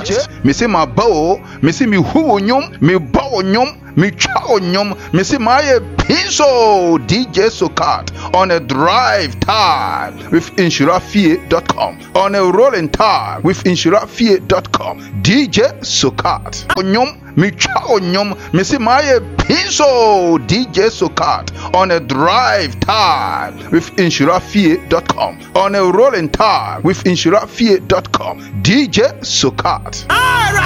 me say my bow, me say me who nyom, me bow nyom, me chow nyom, me say my pinso DJ Sokat on a drive time with insurafie.com, on a rolling time with insurafie.com. DJ Sokat nyom, me chow nyom, me say my pinso DJ Sokat on a drive time with insurafie.com, on a rolling time with insurafie.com. DJ Sokat.